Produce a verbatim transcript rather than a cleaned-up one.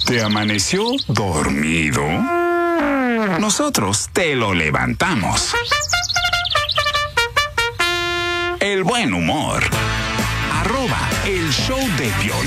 ¿Te amaneció dormido? Nosotros te lo levantamos. El buen humor. Arroba el show de Piolín.